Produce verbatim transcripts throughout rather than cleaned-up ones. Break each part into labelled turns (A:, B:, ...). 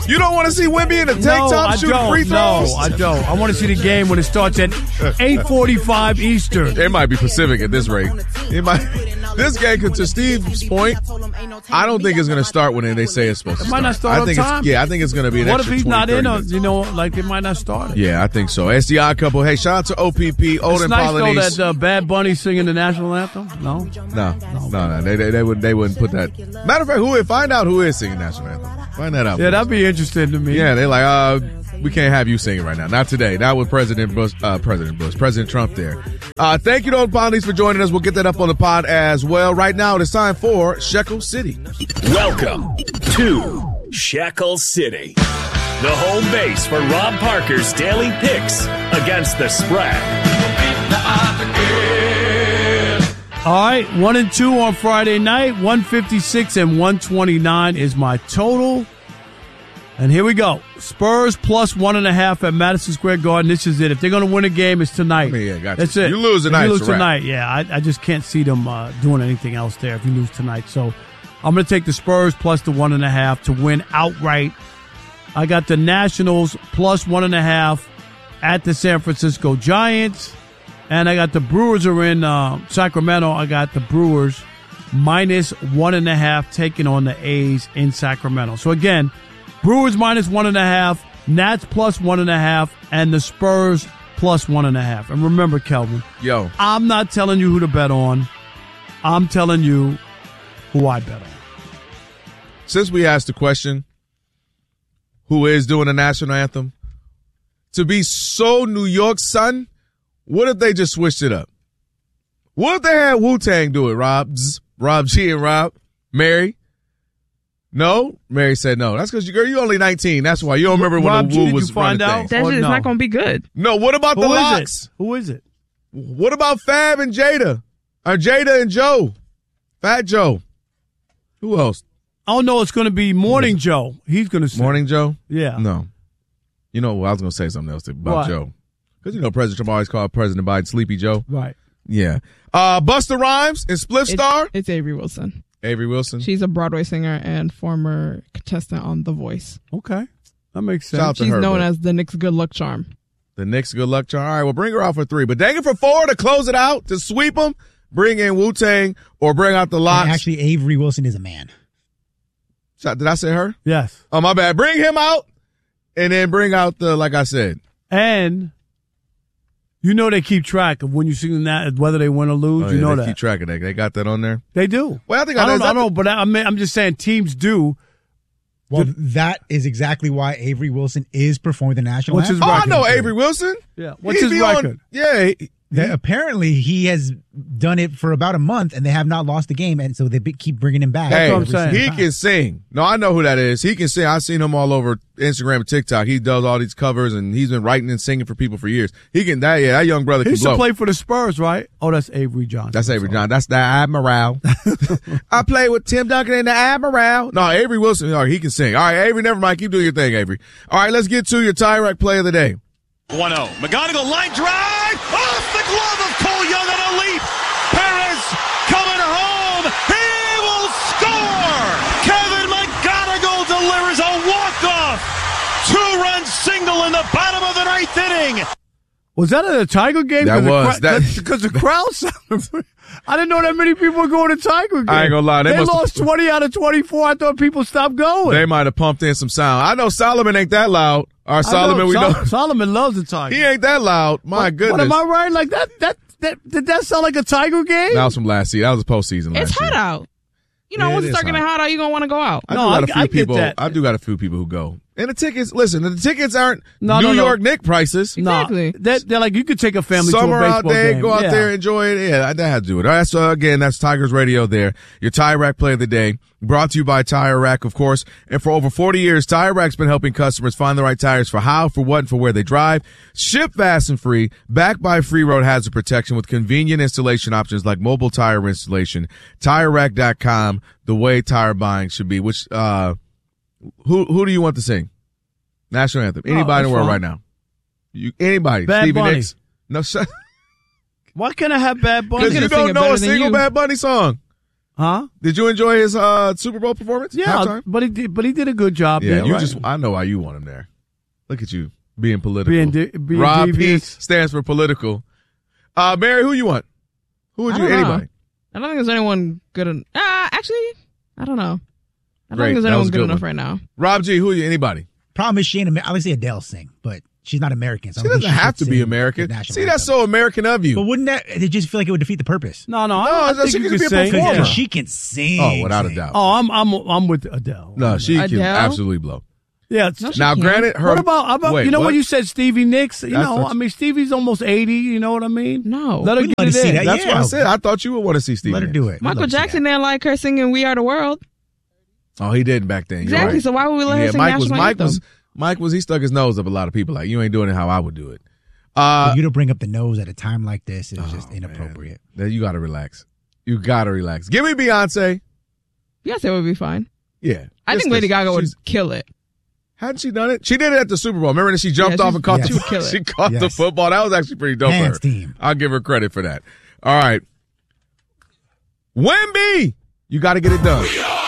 A: You don't want to see Wemby in a tank
B: no,
A: top
B: I
A: shooting
B: don't.
A: free throws?
B: No, I don't. I want to see the game when it starts at eight forty-five Eastern.
A: It might be Pacific at this rate. It might. This game, to Steve's point, I don't think it's going to start when they say it's supposed to
B: It
A: start.
B: might not start
A: I
B: on
A: think
B: time.
A: It's, yeah, I think it's going to be an
B: What if
A: extra
B: he's
A: twenty,
B: not in? Or,
A: minutes.
B: you know, like it might not start it.
A: Yeah, I think so. S D I couple. Hey, shout out to O P P, Old
B: It's
A: and
B: nice
A: Polynese.
B: though that uh, Bad Bunny singing the national anthem. No,
A: No, no, no. They, they, they wouldn't. They wouldn't put that. Matter of fact, who would find out who is singing national anthem? Find that out.
B: Yeah, that'd be interesting to me.
A: Yeah, they're like, uh, we can't have you singing right now. Not today. Not with President Bush. Uh, President Bush. President Trump there. Uh, thank you to Old Polynese for joining us. We'll get that up on the pod as well. Right now, it's time for Shekel City.
C: Welcome to Shekel City, the home base for Rob Parker's daily picks against the spread.
B: All right, one and two on Friday night. one fifty-six and one twenty-nine is my total. And here we go. Spurs plus one and a half at Madison Square Garden. This is it. If they're going to win a game, it's tonight.
A: I mean, yeah, gotcha.
B: That's it.
A: You lose tonight,
B: If you lose
A: it's a wrap.
B: tonight, yeah. I, I just can't see them uh, doing anything else there if you lose tonight. So I'm going to take the Spurs plus the one and a half to win outright. I got the Nationals plus one and a half at the San Francisco Giants. And I got the Brewers are in uh, Sacramento. I got the Brewers minus one and a half taking on the A's in Sacramento. So again, Brewers minus one and a half, Nats plus one and a half, and the Spurs plus one and a half. And remember, Kelvin,
A: Yo,
B: I'm not telling you who to bet on. I'm telling you who I bet on.
A: since we asked the question, who is doing the national anthem, to be so New York, son, what if they just switched it up? What if they had Wu-Tang do it, Rob? Zzz, Rob G and Rob? Mary? No? Mary said no. That's because, you, girl, you only nineteen. That's why. You don't remember when
B: Rob
A: the
B: G,
A: Wu
B: did
A: was
B: you find
A: running
B: out?
A: things.
D: That
B: Or
D: shit is
B: no?
D: not going to be good.
A: No, what about
B: Who
A: the
B: is
A: locks?
B: it? Who is it?
A: What about Fab and Jada? Or Jada and Joe? Fat Joe. Who else?
B: Oh, no, it's going to be Morning Joe. He's going to sing.
A: Morning Joe?
B: Yeah.
A: No. You know, I was going to say something else about
B: What?
A: Joe. Because, you know, President Trump always called President Biden Sleepy Joe.
B: Right.
A: Yeah. Uh, Busta Rhymes and Spliff
D: It's,
A: Star.
D: it's Avery Wilson.
A: Avery Wilson.
D: She's a Broadway singer and former contestant on The Voice.
B: Okay. That makes sense.
A: Shout out to
D: She's
A: her,
D: known
A: but
D: as the Knicks' good luck charm.
A: the Knicks good luck charm. All right, well, bring her out for three. But dang it for four to close it out, to sweep them, bring in Wu-Tang, or bring out the locks.
E: And actually, Avery Wilson is a man.
A: Did I say her?
B: Yes.
A: Oh, my bad. Bring him out, and then bring out the, like I said.
B: And you know they keep track of when you sing that, whether they win or lose.
A: Oh,
B: you
A: yeah,
B: know
A: they
B: that.
A: keep track of that. They got that on there.
B: They do.
A: Well, I think
B: I
A: I,
B: don't,
A: is
B: I
A: that
B: don't know, but I, I'm, I'm just saying teams do.
E: Well, that is exactly why Avery Wilson is performing the national
B: What's his
E: anthem.
A: Oh, I
B: record?
A: know Avery Wilson.
B: Yeah. What's
A: He
B: his
A: be on-
B: record?
A: yeah. he-
E: That apparently, he has done it for about a month, and they have not lost a game, and so they be, keep bringing him back.
A: Hey,
B: what I'm saying.
A: he can sing. No, I know who that is. He can sing. I've seen him all over Instagram and TikTok. He does all these covers, and he's been writing and singing for people for years. He can. That yeah, that young brother
B: He
A: can
B: used
A: blow.
B: to play for the Spurs, right? Oh, that's Avery Johnson.
A: That's Avery John. That's the Admiral. I play with Tim Duncan and the Admiral. No, Avery Wilson. All right, he can sing. All right, Avery, never mind. Keep doing your thing, Avery. All right, let's get to your tie rack play of the day.
F: one oh. McGonigal line drive off the glove of Cole Young on a leap. Perez coming home. He will score. Kevin McGonigal delivers a walk-off two-run single in the bottom of the ninth inning.
B: Was that at a Tiger game?
A: That
B: Cause
A: was.
B: The,
A: That-
B: because the crowd sounded. I didn't know that many people were going to Tiger game.
A: I ain't gonna lie, they
B: They,
A: must-
B: lost twenty out of twenty-four. I thought people stopped going.
A: They might have pumped in some sound. I know Solomon ain't that loud. Our
B: I
A: Solomon, we
B: Sol-
A: know.
B: Solomon loves the Tiger.
A: He ain't that loud. My
B: What-
A: goodness.
B: What am I right? Like that? That that did that sound like a Tiger game?
A: That was from last season. That was a postseason last
D: It's hot
A: year.
D: out. You know,
A: Yeah,
D: once
A: it
D: it
A: is
D: starts getting
A: hot.
D: hot out, you're going to want to go out.
A: I
B: No,
A: do got
B: I-
A: a few
B: I get
A: people.
B: that.
A: I do got a few people who go. And the tickets, listen, the tickets aren't
B: No,
A: New
B: no, no.
A: York Knicks prices.
B: Nah,
D: Exactly.
B: they're, they're like you could take a family
A: Summer
B: to a
A: out
B: baseball
A: there,
B: game.
A: go out
B: Yeah.
A: there, enjoy it. Yeah, that had to do it. All right, so again, that's Tigers Radio there. Your Tire Rack play of the day, brought to you by Tire Rack, of course. And for over forty years, Tire Rack's been helping customers find the right tires for how, for what, and for where they drive. Ship fast and free, backed by free road hazard protection with convenient installation options like mobile tire installation. Tire Rack dot com, the way tire buying should be. Which, uh, who who do you want to sing? National anthem. Anybody in
B: that's
A: the world
B: fine.
A: right now? You, anybody?
B: Bad
A: Stevie
B: Bunny.
A: Nicks? No, shut.
B: Why can't I have Bad Bunny?
A: Because
D: gonna
A: you
D: sing
A: don't
D: it
A: know
D: better
A: a
D: than
A: single
D: you.
A: Bad Bunny song.
B: Huh?
A: Did you enjoy his uh, Super Bowl performance?
B: Yeah,
A: Halftime?
B: but he did. But he did a good job.
A: Yeah,
B: there,
A: you
B: right?
A: just. I know why you want him there. Look at you being political.
B: Being de- being
A: Rob P
B: devious.
A: stands for political. Uh, Mary, who you want? Who would
D: I
A: you?
D: don't know.
A: Anybody?
D: I don't think there's anyone good enough. Uh, actually, I don't know. I don't
A: Great.
D: think there's
A: That
D: anyone
A: was a
D: good,
A: good
D: enough
A: one.
D: right now.
A: Rob G, who are you? Anybody?
E: Problem is, she ain't. Amer- Obviously, Adele sing, but she's not American. So I
A: She
E: don't
A: doesn't
E: think
A: have
E: should
A: to be
E: sing
A: American.
E: the national
A: See, that's
E: anthem.
A: so American of you.
E: But wouldn't that? They just feel like it would defeat the purpose.
B: No, no, I,
A: No,
B: I
A: she
B: think you
A: could
B: can
A: be a
B: sing.
A: performer.
B: Yeah.
E: She can sing.
A: Oh, without a
E: sing.
A: doubt.
B: Oh, I'm I'm I'm with Adele.
A: No, she can
D: Adele?
A: absolutely blow.
B: Yeah. It's,
D: No, she
A: Now,
D: can't.
A: granted, her.
B: what about, how about
A: wait,
B: you know
A: what?
B: when you said Stevie Nicks? You
A: That's
B: know,
A: what-
B: I mean Stevie's almost eighty. You know what I mean?
D: No.
B: Let her
E: We'd
B: get
E: love
B: it
E: to see
B: in.
E: that.
A: That's
E: Yeah.
A: what I said. I thought you would want to see Stevie.
E: Let her
A: Nicks.
E: do it. We'd
D: Michael
E: love to see
D: Jackson
E: that.
D: didn't like her singing "We Are the World."
A: Oh, he didn't back then. You're
D: Exactly.
A: right.
D: So why would we let her
A: Yeah,
D: sing
A: Mike was
D: national
A: Mike
D: anthem?
A: was Mike was he stuck his nose up a lot of people like you ain't doing it how I would do it. Uh,
E: For you to bring up the nose at a time like this is just
A: oh,
E: inappropriate.
A: man. Then you got to relax. You got to relax. Give me Beyonce.
D: Beyonce would be fine.
A: Yeah,
D: I
A: Just
D: think Lady
A: 'cause
D: Gaga would
A: she's-
D: kill it.
A: Hadn't she done it? She did it at the Super Bowl. Remember that she jumped
D: Yeah,
A: off
D: she-
A: and caught
E: yes.
A: the
D: She would kill it.
A: she caught the
E: Yes.
A: football. That was actually pretty dope.
E: Hands
A: for her.
E: team.
A: I'll give her credit for that. All right, Wemby, you got to get it done.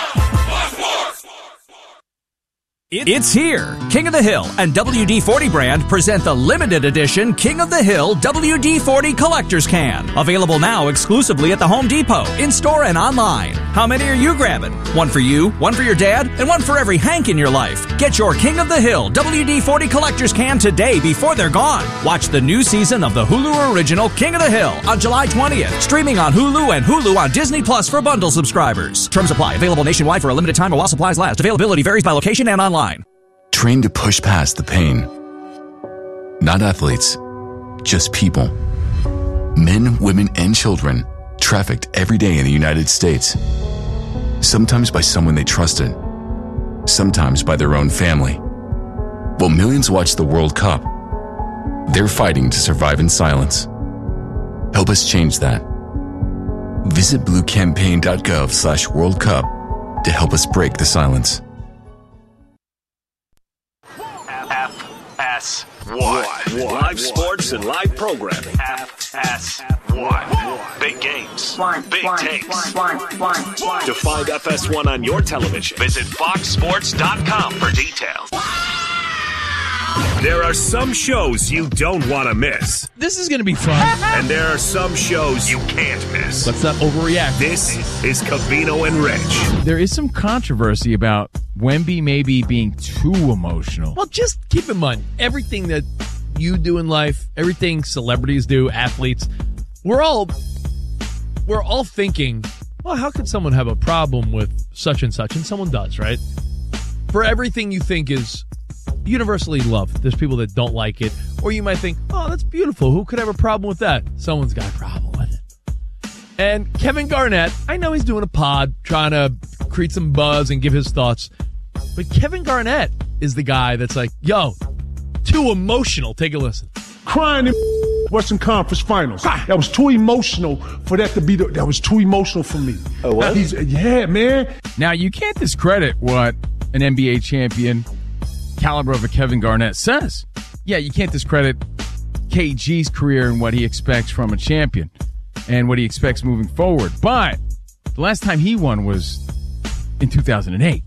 G: It's here. King of the Hill and W D forty brand present the limited edition King of the Hill W D forty Collector's Can. Available now exclusively at the Home Depot, in-store and online. How many are you grabbing? One for you, one for your dad, and one for every Hank in your life. Get your King of the Hill W D forty Collector's Can today before they're gone. Watch the new season of the Hulu original King of the Hill on July twentieth. Streaming on Hulu and Hulu on Disney Plus for bundle subscribers. Terms apply. Available nationwide for a limited time or while supplies last. Availability varies by location and online.
H: Trained to push past the pain. Not athletes, just people. Men, women, and children trafficked every day in the United States. Sometimes by someone they trusted, sometimes by their own family. While millions watch the World Cup, they're fighting to survive in silence. Help us change that. Visit bluecampaign.gov slash World Cup to help us break the silence.
C: F S one. Live sports and live programming. F S one. Big games. Big takes. To find F S one on your television, visit fox sports dot com for details. There are some shows you don't want to miss.
I: This is going to be fun.
C: And there are some shows you can't miss.
I: Let's not overreact.
C: This is Covino and Rich.
J: There is some controversy about Wemby maybe being too emotional.
I: Well, just keep in mind, everything that you do in life, everything celebrities do, athletes, we're all we're all thinking, well, how could someone have a problem with such and such? And someone does, right? For everything you think is universally loved, there's people that don't like it. Or you might think, oh, that's beautiful. Who could have a problem with that? Someone's got a problem with it. And Kevin Garnett, I know he's doing a pod, trying to create some buzz and give his thoughts. But Kevin Garnett is the guy that's like, yo, too emotional. Take a listen.
K: Crying in Western Conference Finals. That was too emotional for that to be. The, that was too emotional for me.
C: Oh, what?
K: He's, yeah, man.
J: Now, you can't discredit what an N B A champion caliber of a Kevin Garnett says. Yeah, you can't discredit K G's career and what he expects from a champion and what he expects moving forward. But the last time he won was in two thousand eight.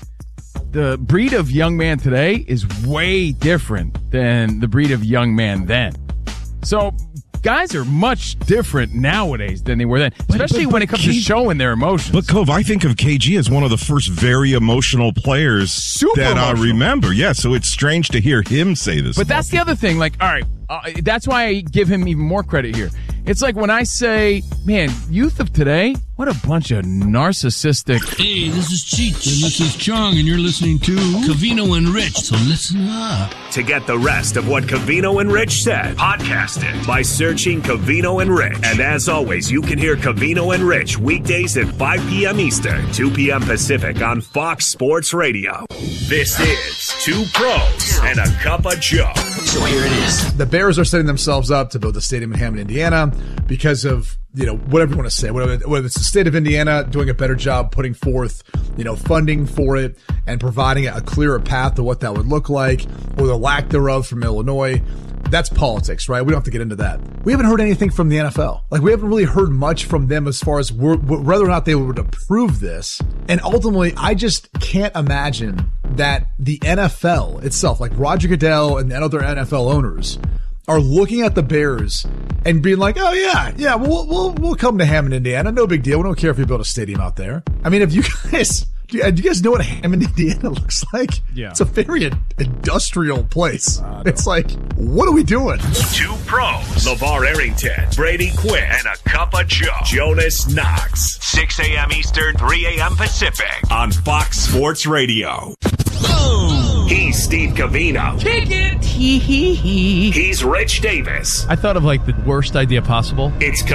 J: The breed of young man today is way different than the breed of young man then. So guys are much different nowadays than they were then, especially
L: but, but
J: when it comes
L: K-
J: to showing their emotions.
L: But, Cove, I think of K G as one of the first very emotional players
J: Super
L: that
J: emotional.
L: I remember. Yeah, so it's strange to hear him say this.
J: But that's the other thing. Like, all right, uh, that's why I give him even more credit here. It's like when I say, man, youth of today, what a bunch of narcissistic.
M: Hey, this is Cheech, and this is Chong, and you're listening to Covino and Rich, so listen up.
C: To get the rest of what Covino and Rich said, podcast it by searching Covino and Rich. And as always, you can hear Covino and Rich weekdays at five p.m. Eastern, two p.m. Pacific on Fox Sports Radio. This is Two Pros and a Cup of Joe.
N: So here it is. The Bears are setting themselves up to build a stadium in Hammond, Indiana, because of you know, whatever you want to say, whether, whether it's the state of Indiana doing a better job putting forth, you know, funding for it and providing a clearer path to what that would look like, or the lack thereof from Illinois. That's politics, right? We don't have to get into that. We haven't heard anything from the N F L. Like, we haven't really heard much from them as far as whether or not they would approve this. And ultimately, I just can't imagine that the N F L itself, like Roger Goodell and other N F L owners, are looking at the Bears and being like, oh, yeah, yeah, we'll, we'll, we'll come to Hammond, Indiana. No big deal. We don't care if you build a stadium out there. I mean, if you guys... Do you, do you guys know what Hammond, Indiana looks like?
J: Yeah.
N: It's a very industrial place. It's like, what are we doing?
C: Two pros, LeVar Arrington, Brady Quinn, and a cup of Joe, Jonas Knox. six a.m. Eastern, three a.m. Pacific on Fox Sports Radio. Boom. He's Steve Covino.
I: Kick it. Hee hee hee.
C: He's Rich Davis.
I: I thought of like the worst idea possible.
C: It's